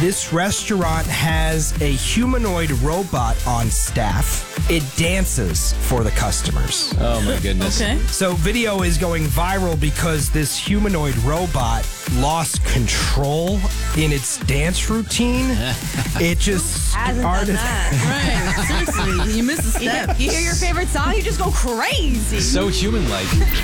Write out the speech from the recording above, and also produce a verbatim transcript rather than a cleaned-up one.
This restaurant has a humanoid robot on staff. It dances for the customers. Oh, my goodness. Okay. So video is going viral because this humanoid robot lost control in its dance routine. It just Hasn't done started. that. Right. Seriously, you missed a step. You hear your favorite song, you just go crazy. So human-like.